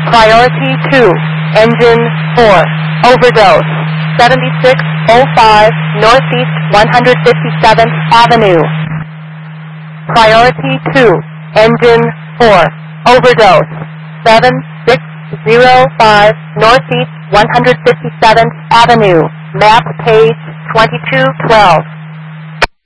Priority 2, Engine 4, overdose, 7605 Northeast 157th Avenue. Priority 2, Engine 4, overdose, 7605 Northeast 157th Avenue. Map page 2212.